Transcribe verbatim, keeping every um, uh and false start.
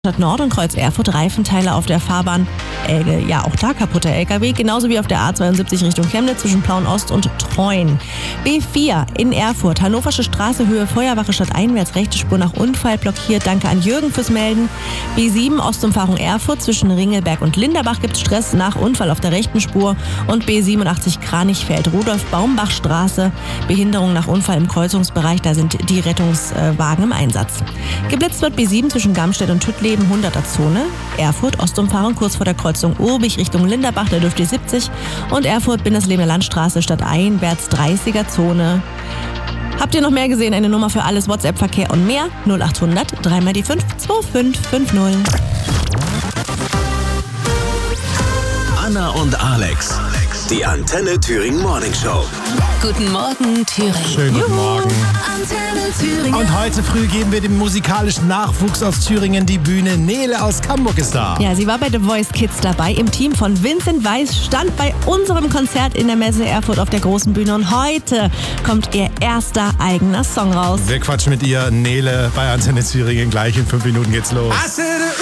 Stadt Nord und Kreuz Erfurt Reifenteile auf der Fahrbahn Elge. Ja, auch da kaputter L K W, genauso wie auf der A zweiundsiebzig Richtung Chemnitz zwischen Plauen-Ost und Treuen. B vier in Erfurt, Hannoversche Straße, Höhe Feuerwache stadteinwärts, rechte Spur nach Unfall blockiert. Danke an Jürgen fürs Melden. B sieben Ostumfahrung Erfurt, zwischen Ringelberg und Linderbach gibt es Stress nach Unfall auf der rechten Spur. Und B siebenundachtzig Kranichfeld, Rudolf-Baumbach-Straße, Behinderung nach Unfall im Kreuzungsbereich, da sind die Rettungswagen im Einsatz. Geblitzt wird B sieben zwischen Gamstedt und Tüttleben, hunderter Zone. Erfurt, Ostumfahrung kurz vor der Kreuzung Urbich Richtung Linderbach, da dürfte siebzig. Und Erfurt, Bindesleben Landstraße, stadteinwärts, dreißiger Zone. Habt ihr noch mehr gesehen? Eine Nummer für alles, WhatsApp-Verkehr und mehr? null achthundert drei mal die fünf zwei fünf fünf null. Anna und Alex, die Antenne Thüringen Morning Show. Guten Morgen, Thüringen. Schönen guten Juhu. Morgen. Antenne Thüringen. Und heute früh geben wir dem musikalischen Nachwuchs aus Thüringen die Bühne. Nele aus Hamburg ist da. Ja, sie war bei The Voice Kids dabei im Team von Vincent Weiss, stand bei unserem Konzert in der Messe Erfurt auf der großen Bühne und heute kommt ihr erster eigener Song raus. Wir quatschen mit ihr, Nele, bei Antenne Thüringen. Gleich in fünf Minuten geht's los.